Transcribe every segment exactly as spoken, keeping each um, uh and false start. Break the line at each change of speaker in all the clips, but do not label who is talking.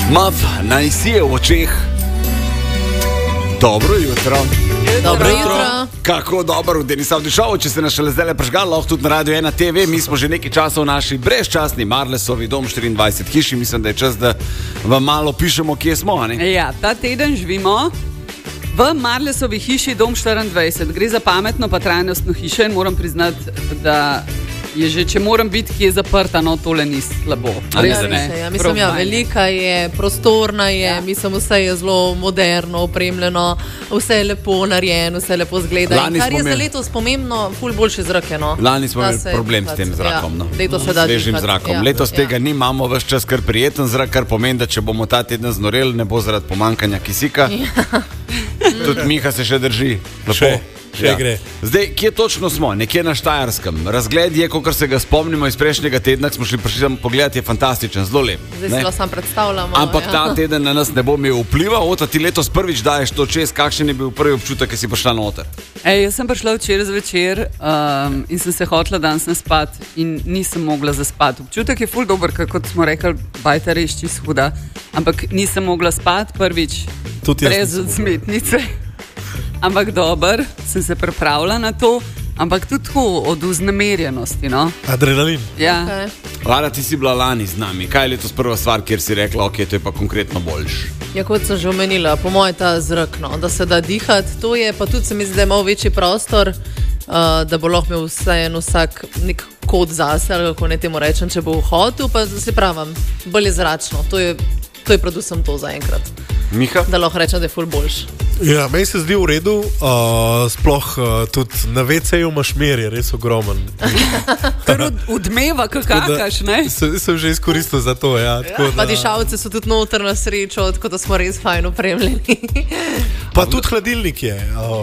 Mav, naj si je v očeh. Dobro jutro.
Dobro jutro.
Kako dobro, Denis Avdišov, če ste nas šele zdaj prežgali, lahko tudi na Radio ena te ve. Mi smo že nekaj časa v naši brezčasni Marlesovi dom štiriindvajset hiši. Mislim, da je čas, da vam malo pišemo, kje smo. Ne?
Ja, ta teden živimo v Marlesovi hiši dom štiriindvajset. Gre za pametno pa trajnostno hišo in moram priznati, da je že, če moram biti, ki je zaprta, no tole ni slabo.
Res ne. Ja, mislim, ja, velika je, prostorna je, ja. Mislim, vse je zelo moderno, opremljeno, vse je lepo narejeno, vse lepo zgleda. In kar je za letos pomembno, ful boljše zrake. No.
Lani smo imeli problem s tem zrakom.
Ja,
no.
Letos se da
svežim zrakom. Ja. Letos tega ja. nimamo, ves čas kar prijeten zrak, kar pomeni, da če bomo ta teden znoreli, ne bo zaradi pomankanja kisika. Ja. Tudi Miha se še drži. Lepo. Ja. Zdaj, kje točno smo? Nekje na Štajerskem. Razgled je, kot se ga spomnimo iz prejšnjega tedna, smo šli prišli pogledati, je fantastičen, zelo lep.
Zdaj se sam predstavljamo.
Ampak
ja.
ta teden na nas ne bo imel vpliva. Ota, ti letos prvič daješ to čez, kakšen je bil prvi občutek, ki si prišla noter?
Ej, jaz sem prišla včeraj zvečer um, in sem se hotela danes naspat in nisem mogla zaspati. Občutek je ful dober, kot smo rekli, bajta res čisto huda. Ampak nisem mogla spati prvič brez odsmetnice. Ampak dober, sem se pripravila na to, ampak tudi tako od vznemirjenosti. No?
Adrenalin.
Ja.
Okay.
Lara, ti si bila lani z nami. Kaj je letos prva stvar, kjer si rekla, ok, to je pa konkretno boljš?
Ja, kot sem že omenila, po moje ta zrak, no, da se da dihati, to je pa tudi se mi zdi, da je malo večji prostor, uh, da bo lahko imel vseeno vsak nek kot zase, ali kako ne temu rečem, če bo v hotel, pa se pravim, bolj je zračno. To je, to je predvsem to zaenkrat.
Miha?
Da lahko rečem, da je ful boljš.
Ja, meni se zdi v redu, uh, sploh uh, tudi na ve ce-ju imaš mer, je res ogromen.
Kar odmeva, kakakaš, ne?
Sem, sem že izkoristil za to, ja. Tako,
pa dišavce so tudi noter na srečo, tako da smo res fajn opremljeni.
Pa tudi hladilnik je. Uh,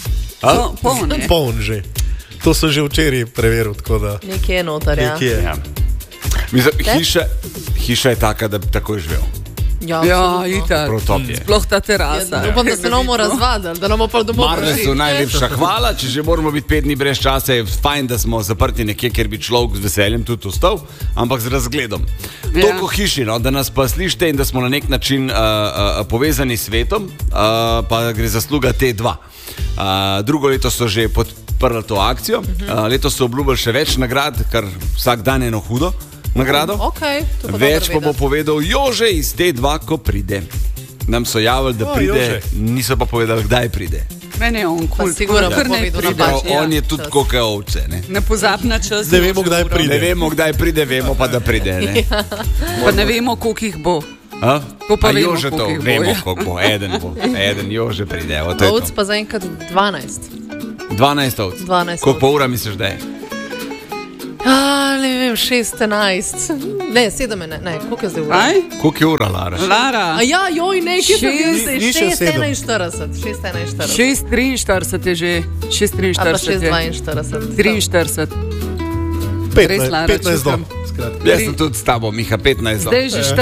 po, poln je.
Poln že. To sem že včeraj preveril, tako da.
Nekje je noter, ja.
Nekje je.
Ja. Mislim, hiša, hiša je taka, da bi takoj živel.
Ja, ja itak. Sploh ta terasa.
Ja, upam, da se ne bomo razvadili, da ne bomo pa domov prišli.
Marlesu najlepša hvala, če že moramo biti pet dni brez časa, je fajn, da smo zaprti nekje, kjer bi človek z veseljem tudi ostal, ampak z razgledom. Ja. Toliko hiši, no, da nas pa slišite in da smo na nek način uh, uh, povezani s svetom, uh, pa gre zasluga te dva. Uh, drugo leto so že podprli to akcijo, uh, letos so obljubili še več nagrad, kar vsak dan je eno hudo nagrado.
Okay, pa
več pa bo povedal Jože iz te dva, ko pride. Nam so javili, da pride, oh, niso pa povedali, kdaj pride.
Meni je on kul,
sigurno
kar ne pride.
On je tudi koke ovce. Ne,
ne pozab na čas.
Ne vemo, kdaj pride.
Ne vemo, kdaj pride, vemo pa, da pride. Ne?
Ja. Pa ne vemo, koliko jih bo.
A?
To pa
A
vemo,
Jože to, vemo, koliko bo. Eden bo. Eden Jože pride.
Ovc pa zaenkrat dvanajst.
dvanajst ovc. Koliko pa ura misliš, da je?
A, ne vem, šest, enajst. Ne, sedem, ne, ne, koliko je zdaj ura?
Aj?
Koliko je ura, Lara?
Lara.
A ja, joj, ne, kje sem bil zdaj?
Ni še
šest enainštirideset. šest enainštirideset.
šest triinštirideset je že. šest triinštirideset
A pa šest dvainštirideset.
triinštirideset.
petnajst do.
Jaz sem tudi s tabo, Miha, petnajst do.
Zdaj že